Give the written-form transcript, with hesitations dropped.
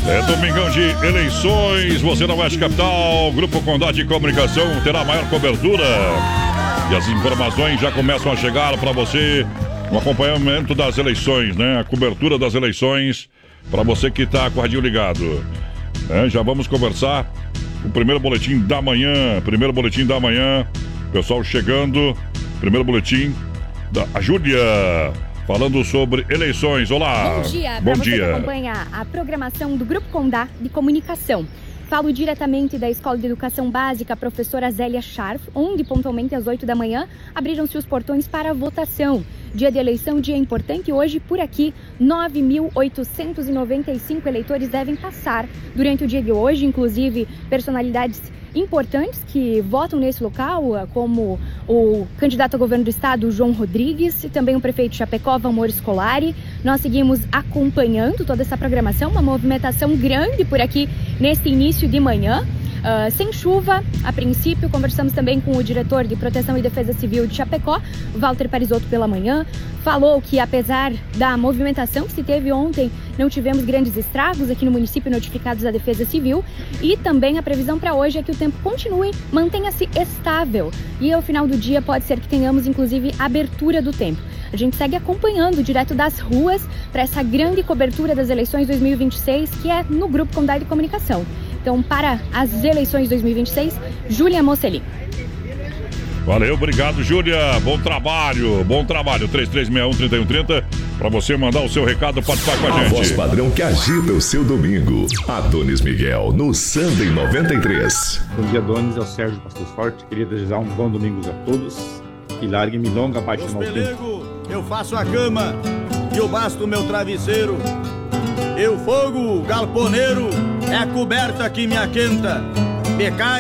É domingão de eleições, você na Oeste Capital, Grupo Condado de Comunicação terá maior cobertura. E as informações já começam a chegar para você no acompanhamento das eleições, né? A cobertura das eleições para você que está com o radinho ligado. Já vamos conversar o primeiro boletim da manhã. Pessoal chegando, primeiro boletim da Júlia. Falando sobre eleições. Olá! Bom dia! Bom dia! Você que acompanha a programação do Grupo Condá de Comunicação. Falo diretamente da Escola de Educação Básica Professora Zélia Scharf, onde pontualmente às 8 da manhã abriram-se os portões para a votação. Dia de eleição, dia importante. Hoje, por aqui, 9.895 eleitores devem passar durante o dia de hoje, inclusive personalidades importantes que votam nesse local, como o candidato a governo do estado, João Rodrigues, e também o prefeito de Chapecó, Valmor Scolari. Nós seguimos acompanhando toda essa programação, uma movimentação grande por aqui neste início de manhã. Sem chuva, a princípio. Conversamos também com o diretor de Proteção e Defesa Civil de Chapecó, Walter Parisotto, pela manhã. Falou que, apesar da movimentação que se teve ontem, não tivemos grandes estragos aqui no município notificados à Defesa Civil. E também a previsão para hoje é que o tempo continue, mantenha-se estável. E ao final do dia pode ser que tenhamos, inclusive, abertura do tempo. A gente segue acompanhando direto das ruas para essa grande cobertura das eleições 2026, que é no Grupo Condado de Comunicação. Então, para as eleições 2026, Júlia Mocelin. Valeu, obrigado, Júlia. Bom trabalho. 3361-3130 para você mandar o seu recado, participar com a gente. A voz padrão que agita o seu domingo. Adonis Miguel, no Sunday 93. Bom dia, Adonis. É o Sérgio Pastor Forte. Queria desejar um bom domingo a todos. Que largue milonga abaixo do tempo. Eu faço a cama e eu basto o meu travesseiro. Eu fogo, galponeiro, é a coberta que me aquenta.